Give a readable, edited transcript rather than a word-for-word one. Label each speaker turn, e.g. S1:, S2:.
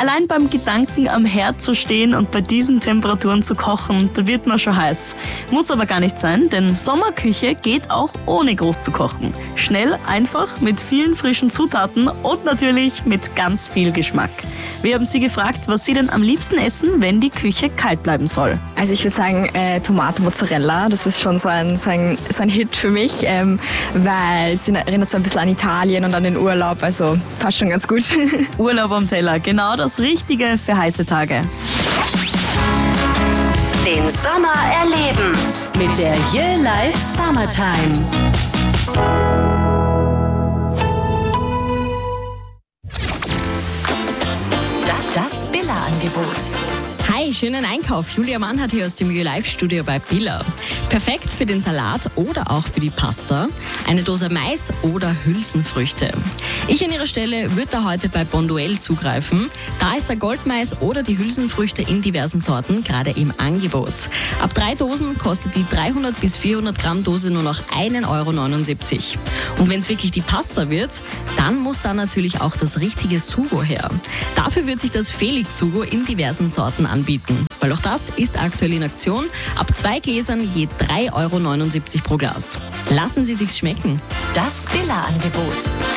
S1: Allein beim Gedanken am Herd zu stehen und bei diesen Temperaturen zu kochen, da wird man schon heiß. Muss aber gar nicht sein, denn Sommerküche geht auch ohne groß zu kochen. Schnell, einfach, mit vielen frischen Zutaten und natürlich mit ganz viel Geschmack. Wir haben Sie gefragt, was Sie denn am liebsten essen, wenn die Küche kalt bleiben soll.
S2: Also ich würde sagen Tomatenmozzarella, das ist schon so ein Hit für mich, weil es erinnert so ein bisschen an Italien und an den Urlaub, also passt schon ganz gut.
S1: Urlaub am Teller, genau das Richtige für heiße Tage.
S3: Den Sommer erleben mit der Your Life Summertime. Das Billa-Angebot.
S4: Hi, schönen Einkauf. Julia Mann hat hier aus dem Your Life Studio bei Billa. Perfekt für den Salat oder auch für die Pasta. Eine Dose Mais oder Hülsenfrüchte. Ich an Ihrer Stelle würde da heute bei Bonduelle zugreifen. Da ist der Goldmais oder die Hülsenfrüchte in diversen Sorten gerade im Angebot. Ab 3 Dosen kostet die 300 bis 400 Gramm Dose nur noch 1,79 €. Und wenn es wirklich die Pasta wird, dann muss da natürlich auch das richtige Sugo her. Dafür wird sich das Felix Sugo in diversen Sorten anbieten. Weil auch das ist aktuell in Aktion. Ab 2 Gläsern je 3,79 € pro Glas. Lassen Sie sich's schmecken.
S3: Das Billa-Angebot.